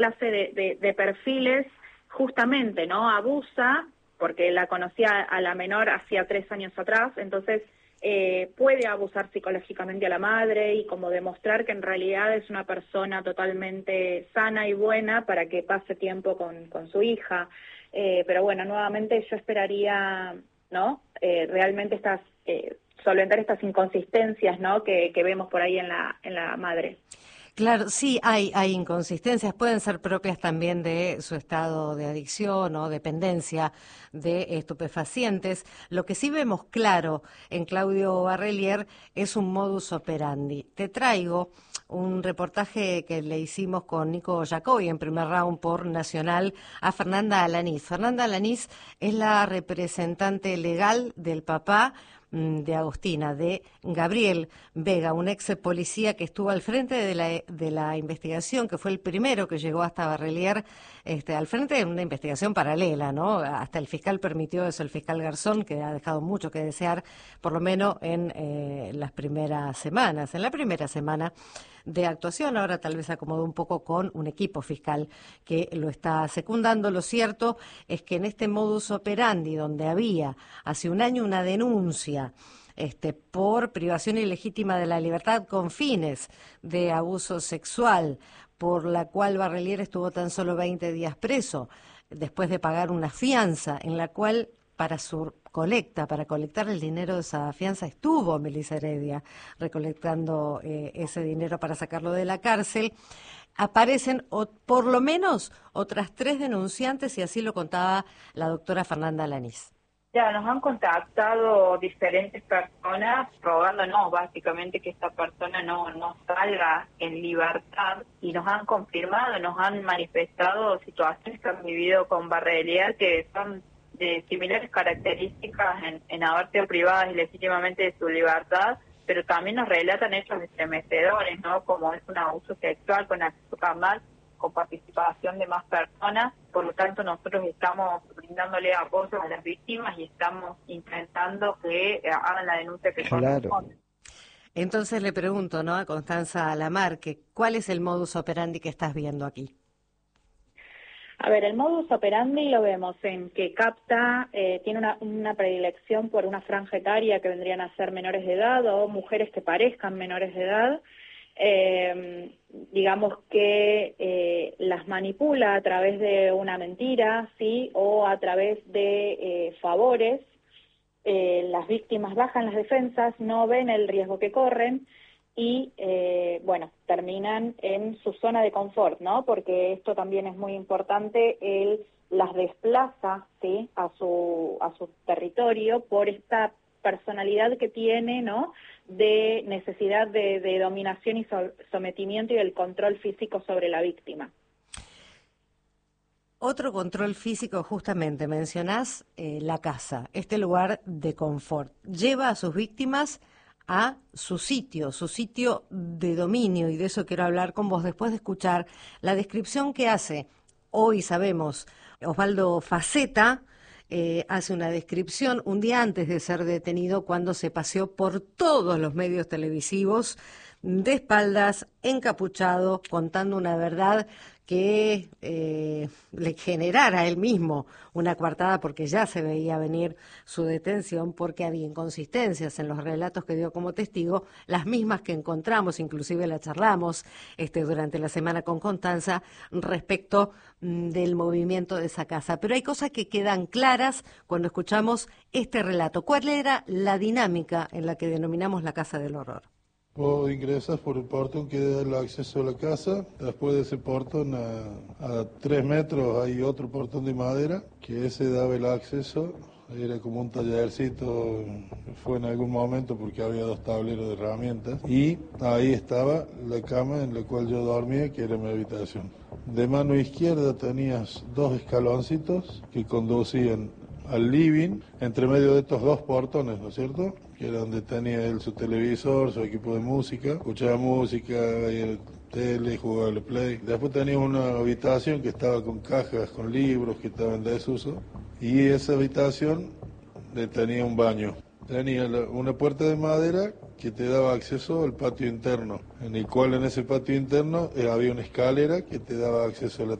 clase de perfiles, justamente, ¿no? Abusa, porque la conocía a la menor hacía 3 años atrás, entonces puede abusar psicológicamente a la madre y como demostrar que en realidad es una persona totalmente sana y buena para que pase tiempo con su hija. Pero bueno, nuevamente yo esperaría, ¿no? Realmente solventar estas inconsistencias, ¿no? Que vemos por ahí en la madre. Claro, sí, hay inconsistencias, pueden ser propias también de su estado de adicción o dependencia de estupefacientes. Lo que sí vemos claro en Claudio Barrelier es un modus operandi. Te traigo un reportaje que le hicimos con Nico Jacobi en primer round por Nacional a Fernanda Alanís. Fernanda Alanís es la representante legal del papá de Agostina, de Gabriel Vega, un ex policía que estuvo al frente de la investigación, que fue el primero que llegó hasta Barrelier, al frente de una investigación paralela, ¿no? Hasta el fiscal permitió eso, el fiscal Garzón, que ha dejado mucho que desear, por lo menos en las primeras semanas. En la primera semana de actuación, ahora tal vez se acomodó un poco con un equipo fiscal que lo está secundando. Lo cierto es que en este modus operandi, donde había hace un año una denuncia por privación ilegítima de la libertad con fines de abuso sexual, por la cual Barrelier estuvo tan solo 20 días preso, después de pagar una fianza en la cual para colectar el dinero de esa fianza estuvo Melissa Heredia recolectando ese dinero para sacarlo de la cárcel. Aparecen por lo menos otras 3 denunciantes y así lo contaba la doctora Fernanda Alanís. Ya, nos han contactado diferentes personas rogándonos básicamente que esta persona no salga en libertad y nos han confirmado, nos han manifestado situaciones que han vivido con Barrelier que son de similares características en haber sido privadas ilegítimamente de su libertad, pero también nos relatan hechos estremecedores, ¿no? Como es un abuso sexual con acceso carnal, con participación de más personas. Por lo tanto, nosotros estamos brindándole apoyo a las víctimas y estamos intentando que hagan la denuncia que corresponde. Entonces le pregunto, ¿no?, a Constanza Lamarque, ¿cuál es el modus operandi que estás viendo aquí? A ver, el modus operandi lo vemos en que capta, tiene una predilección por una franja etaria que vendrían a ser menores de edad o mujeres que parezcan menores de edad. Digamos que las manipula a través de una mentira, ¿sí? O a través de favores. Las víctimas bajan las defensas, no ven el riesgo que corren y, terminan en su zona de confort, ¿no? Porque esto también es muy importante, él las desplaza, ¿sí?, a su territorio por esta personalidad que tiene, ¿no?, de necesidad de dominación y sometimiento y del control físico sobre la víctima. Otro control físico, justamente, mencionás la casa, este lugar de confort. Lleva a sus víctimas a su sitio de dominio, y de eso quiero hablar con vos después de escuchar la descripción que hace, hoy sabemos, Osvaldo Faceta. Hace una descripción un día antes de ser detenido cuando se paseó por todos los medios televisivos de espaldas, encapuchado, contando una verdad que le generara a él mismo una coartada, porque ya se veía venir su detención, porque había inconsistencias en los relatos que dio como testigo, las mismas que encontramos, inclusive la charlamos durante la semana con Constanza, respecto del movimiento de esa casa. Pero hay cosas que quedan claras cuando escuchamos este relato. ¿Cuál era la dinámica en la que denominamos la Casa del Horror? Vos ingresas por el portón que da el acceso a la casa. Después de ese portón a 3 metros hay otro portón de madera, que ese daba el acceso. Era como un tallercito, fue en algún momento porque había 2 tableros de herramientas. Y ahí estaba la cama en la cual yo dormía, que era mi habitación. De mano izquierda tenías 2 escaloncitos que conducían al living, entre medio de estos 2 portones, ¿no es cierto?, que era donde tenía él su televisor, su equipo de música, escuchaba música, veía tele, jugaba al play. Después tenía una habitación que estaba con cajas, con libros que estaban en desuso, y esa habitación tenía un baño. Tenía una puerta de madera que te daba acceso al patio interno, en el cual en ese patio interno había una escalera que te daba acceso a la